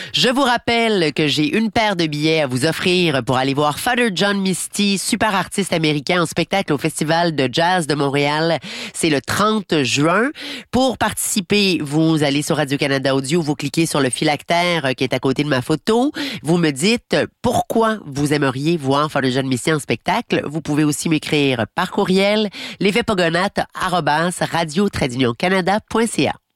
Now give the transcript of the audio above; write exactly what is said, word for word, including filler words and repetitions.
Je vous rappelle que j'ai une paire de billets à vous offrir pour aller voir Father John Misty, super artiste américain en spectacle au Festival de Jazz de Montréal. C'est le trente juin. Pour participer, vous allez sur Radio-Canada Audio, vous cliquez sur le phylactère qui est à côté de ma photo. Vous me dites pourquoi vous aimeriez voir Father John Misty en spectacle. Vous pouvez aussi m'écrire par courriel, lesfaitspogonates arobase radio trait d'union canada point c a.